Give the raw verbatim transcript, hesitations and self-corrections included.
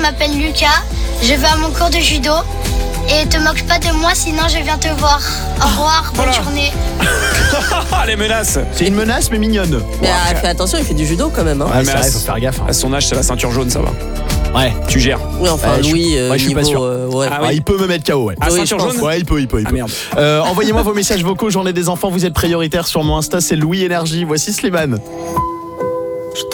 m'appelle Lucas, je vais à mon cours de judo. Et te moque pas de moi, sinon je viens te voir. Au revoir, bonne Voilà. journée. Les menaces. C'est une menace mais mignonne. Mais ah, fais attention, il fait du judo quand même. Hein. Ouais, mais c'est à vrai, ce- faut faire gaffe. hein. À son âge, c'est la ceinture jaune, ça va. Ouais. Tu gères. Oui, enfin, Ouais, je- Louis, euh, ouais, je suis pas niveau, sûr. euh, ouais. Ah Ah, oui. il peut me mettre K O, ouais. Ah, Oui, ceinture je pense. jaune. Ouais, il peut, il peut, il Ah peut. merde. Euh, envoyez-moi vos messages vocaux, j'en ai des enfants, vous êtes prioritaires sur mon Insta, c'est Louis Énergie. Voici Slimane.